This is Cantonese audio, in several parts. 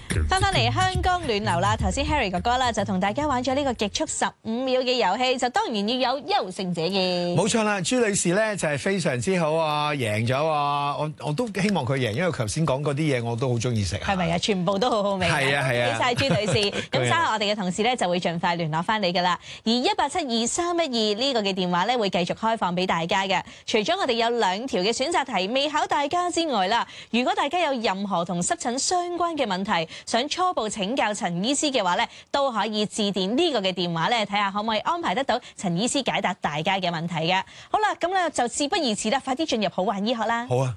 翻嚟香江暖流啦，頭先 Harry 哥哥啦就同大家玩咗呢個極速15秒嘅遊戲，就當然要有優勝者嘅。 冇錯啦，朱女士咧就係非常之好啊，贏咗啊！我都希望佢贏，因為頭先講嗰啲嘢我都好中意食。 係咪啊？全部都好好味。係啊係啊！多謝朱女士。咁稍後我哋嘅同事咧就會盡快聯絡翻你㗎啦。而1872312呢個嘅電話咧會繼續開放俾大家嘅。除咗我哋有2條嘅選擇題未考大家之外啦，如果大家有任何同濕疹相關嘅問題，想初步請教陳醫師嘅話咧，都可以致電呢個嘅電話咧，睇下可唔可以安排得到陳醫師解答大家嘅問題嘅。好啦，咁咧就事不宜遲啦，快啲進入好玩醫學啦！ 好啊！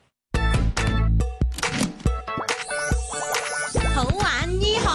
好玩醫學。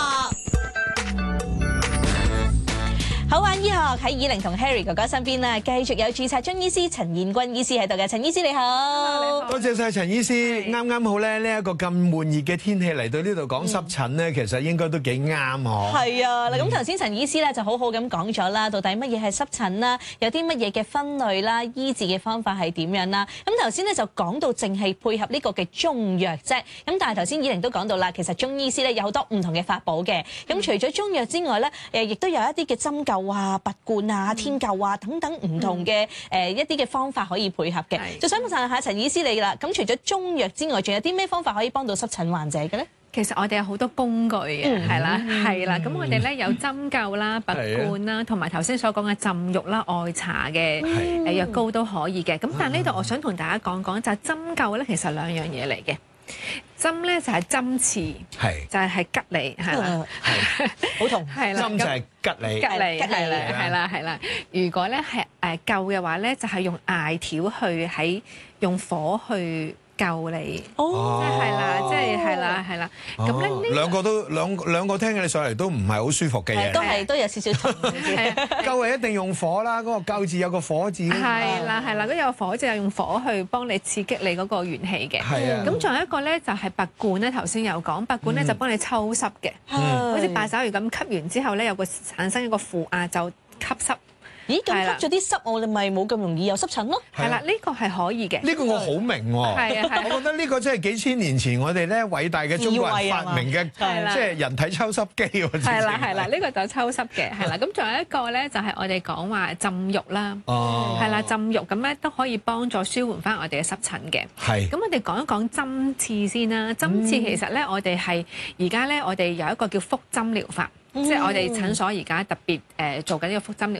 好玩醫學喺以玲同 Harry 哥哥身邊啦，繼續有註冊中醫師陳燕君醫師喺度嘅。陳醫師你好， 多謝晒陳醫師。啱啱好咧，呢一個咁悶熱嘅天氣嚟到呢度講濕疹咧，其實應該都幾啱嗬。係啊，嗱咁頭先陳醫師咧就好好咁講咗啦，到底乜嘢係濕疹啦，有啲乜嘢嘅分類啦，醫治嘅方法係點樣啦。咁頭先咧就講到淨係配合呢個嘅中藥啫。咁但係頭先以玲都講到啦，其實中醫師咧有好多唔同嘅法寶嘅。咁除咗中藥之外咧，亦都有一啲嘅針灸啊、拔罐啊、天灸啊等等唔同嘅一啲嘅方法可以配合嘅。就想問下陳醫師你啦，咁除咗中藥之外，仲有啲咩方法可以幫到濕疹患者嘅咧？ 其實我哋有好多工具嘅，係啦。咁我哋咧有針灸啦、拔罐啦，同埋頭先所講嘅浸浴啦、愛搽嘅藥膏都可以嘅。咁但係呢度我想同大家講講，就係針灸咧，其實兩樣嘢嚟嘅。針咧就係針刺，就係吉你，係啦， 好痛。 針就係吉你， 係啦。如果咧係灸嘅話咧，就係用艾條去用火去救你，係啦。咁咧兩個聽起上嚟都唔係好舒服嘅嘢， 都有少少痛。 灸係一定用火啦，嗰個灸字有個火字。 係啦，嗰有個火字，用火去幫你刺激你嗰個元氣嘅。 係啊。 咁仲有一個咧就係拔罐咧，頭先有講，拔罐咧就幫你抽濕嘅，好似八爪魚咁吸完之後咧，產生一個負壓就吸濕。 咦，咁吸咗啲濕，我哋咪冇咁容易有濕疹咯？ 係啦，呢個係可以嘅。 呢個我好明喎。係。我覺得呢個真係幾千年前我哋咧偉大嘅中國人發明嘅，即係人體抽濕機喎。 係啦，呢個就抽濕嘅，係啦。咁仲有一個咧，就係我哋講話浸浴啦。係啦，浸浴咁咧都可以幫助舒緩翻我哋嘅濕疹嘅。係。咁我哋講一講針刺先啦。針刺其實咧，我哋係而家咧，我哋有一個叫腹針療法。即係我哋診所而家特別做緊呢個腹針療